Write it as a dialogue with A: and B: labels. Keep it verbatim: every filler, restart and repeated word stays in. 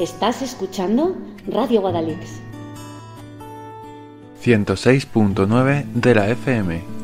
A: Estás escuchando Radio Guadalix.
B: ciento seis punto nueve de la F M.